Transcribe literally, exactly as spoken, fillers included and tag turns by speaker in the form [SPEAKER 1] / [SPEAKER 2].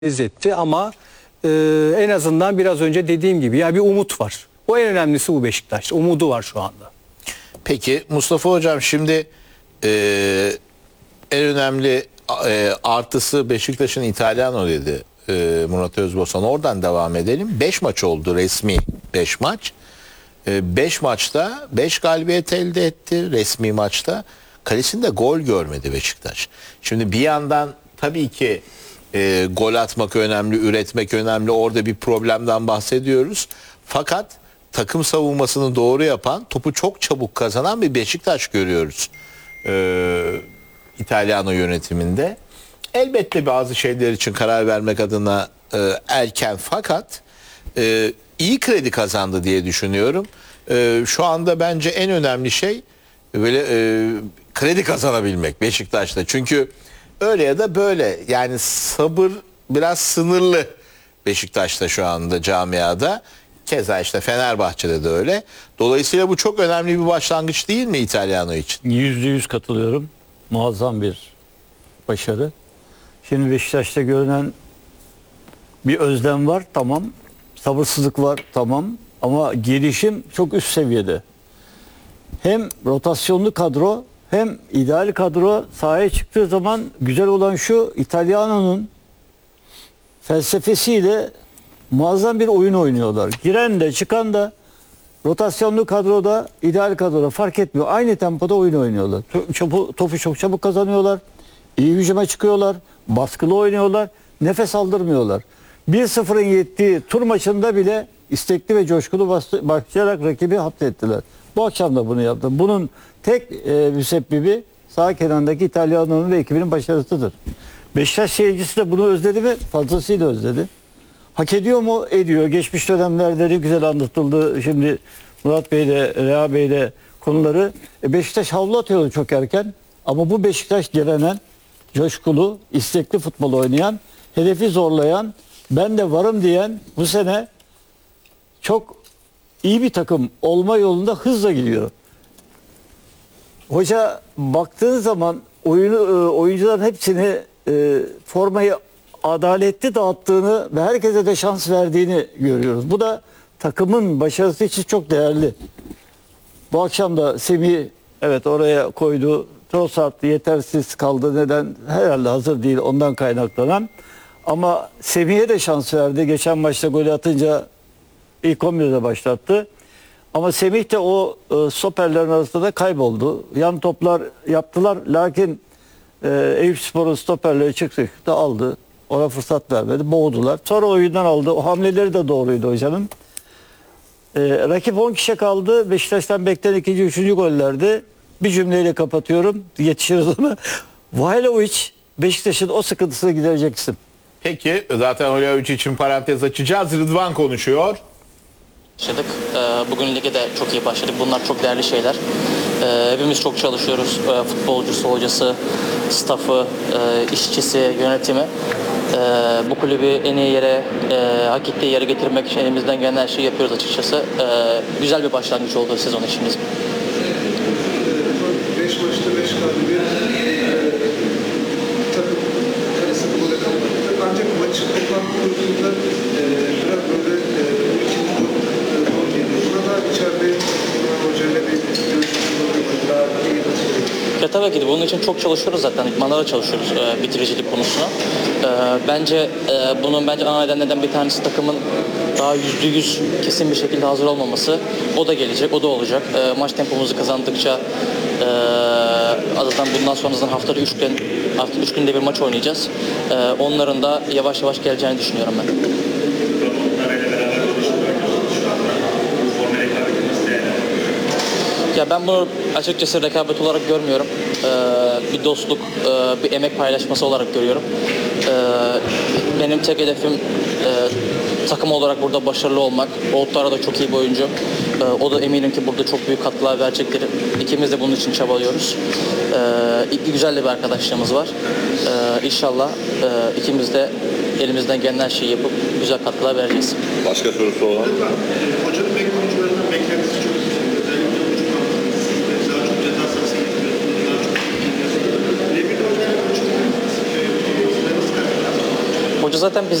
[SPEAKER 1] etti ama e, en azından biraz önce dediğim gibi ya bir umut var. O en önemlisi bu Beşiktaş'ta. Umudu var şu anda.
[SPEAKER 2] Peki Mustafa Hocam, şimdi e, en önemli e, artısı Beşiktaş'ın İtalyanO dedi e, Murat Özbosan. Oradan devam edelim. beş maç oldu, resmi beş maç. beş maçta beş galibiyet elde etti resmi maçta. Kalesinde gol görmedi Beşiktaş. Şimdi bir yandan tabii ki e, gol atmak önemli, üretmek önemli. Orada bir problemden bahsediyoruz. Fakat takım savunmasını doğru yapan, topu çok çabuk kazanan bir Beşiktaş görüyoruz e, İtalyanO yönetiminde. Elbette bazı şeyler için karar vermek adına e, erken, fakat e, iyi kredi kazandı diye düşünüyorum. E, şu anda bence en önemli şey böyle e, kredi kazanabilmek Beşiktaş'ta. Çünkü öyle ya da böyle, yani sabır biraz sınırlı Beşiktaş'ta şu anda, camiada. Keza işte Fenerbahçe'de de öyle. Dolayısıyla bu çok önemli bir başlangıç değil mi İtalyanO için?
[SPEAKER 3] Yüzde yüz katılıyorum. Muazzam bir başarı. Şimdi Beşiktaş'ta görünen bir özlem var, tamam. Sabırsızlık var, tamam. Ama gelişim çok üst seviyede. Hem rotasyonlu kadro hem ideal kadro sahaya çıktığı zaman güzel olan şu, İtalyanO'nun felsefesiyle muazzam bir oyun oynuyorlar. Giren de çıkan da rotasyonlu kadroda, ideal kadroda fark etmiyor. Aynı tempoda oyun oynuyorlar. Topu, topu çok çabuk kazanıyorlar. İyi hücuma çıkıyorlar. Baskılı oynuyorlar. Nefes aldırmıyorlar. bir sıfırın yettiği tur maçında bile istekli ve coşkulu başlayarak rakibi hapsettiler. Bu akşam da bunu yaptı. Bunun tek e, müsebbibi sağ kenarındaki İtalyanO'nun ve ekibinin başarısıdır. Beşiktaş seyircisi de bunu özledi mi? Fazlasıyla özledi. Hak ediyor mu? Ediyor. Geçmiş dönemlerde ne güzel anlatıldı. Şimdi Murat Bey'le, Reha Bey'le konuları. E Beşiktaş havlu atıyordu çok erken. Ama bu Beşiktaş direnen, coşkulu, istekli futbol oynayan, hedefi zorlayan, ben de varım diyen, bu sene çok iyi bir takım olma yolunda hızla gidiyor. Hoca baktığın zaman oyunu, oyuncuların hepsini e, formayı adaletli dağıttığını ve herkese de şans verdiğini görüyoruz. Bu da takımın başarısı için çok değerli. Bu akşam da Semih evet oraya koydu. Trossard yetersiz kaldı. Neden? Herhalde hazır değil, ondan kaynaklanan. Ama Semih'e de şans verdi. Geçen maçta golü atınca ilk on birde başlattı. Ama Semih de o e, stoperlerin arasında da kayboldu. Yan toplar yaptılar. Lakin e, Eyüpspor'un stoperleri çıktı da aldı. Ona fırsat vermedi. Boğdular. Sonra oyundan aldı. O hamleleri de doğruydu hocanın. E, rakip on kişi kaldı. Beşiktaş'tan beklenen ikinci, üçüncü gollerdi. Bir cümleyle kapatıyorum. Yetişiriz ona. Vahleovic Beşiktaş'ın o sıkıntısını giderecek isim.
[SPEAKER 2] Peki zaten Vahleovic için parantez açacağız. Rıdvan konuşuyor.
[SPEAKER 4] Başladık. Bugün lige de çok iyi başladık. Bunlar çok değerli şeyler. Hepimiz çok çalışıyoruz. Futbolcusu, hocası, staffı, işçisi, yönetimi. Bu kulübü en iyi yere, hak ettiği yere getirmek için elimizden gelen her şeyi yapıyoruz açıkçası. Güzel bir başlangıç oldu sezon için bizim.
[SPEAKER 5] beş maçta beş galibiyet, takım kalesinde gole kalmadı. Ancak maçın toplam kurduğunda biraz böyle bu ikinci top zor geliyor. Burada içeride hocayla bir görüşmüştük. Daha iyi nasıl?
[SPEAKER 4] Ya tabii ki de bunun için çok çalışıyoruz zaten. İdmanlara çalışıyoruz e, bitiricilik konusuna. E, bence e, bunun bence ana nedenlerden bir tanesi takımın daha yüzde yüz kesin bir şekilde hazır olmaması. O da gelecek, o da olacak. E, maç tempomuzu kazandıkça e, zaten bundan sonra zaten haftada üç gün, hafta üç günde bir maç oynayacağız. E, onların da yavaş yavaş geleceğini düşünüyorum ben. Ya ben bunu açıkçası rekabet olarak görmüyorum. Ee, bir dostluk, e, bir emek paylaşması olarak görüyorum. Ee, benim tek hedefim e, takım olarak burada başarılı olmak. Oğutlar da çok iyi bir oyuncu. Ee, o da eminim ki burada çok büyük katkılar verecektir. İkimiz de bunun için çabalıyoruz. Ee, güzel de bir arkadaşlığımız var. Ee, İnşallah e, ikimiz de elimizden gelen her şeyi yapıp güzel katkılar vereceğiz.
[SPEAKER 6] Başka sorusu olan?
[SPEAKER 5] Hocanın beklentilerinin beklentisi çok yüksek.
[SPEAKER 4] Hoca zaten biz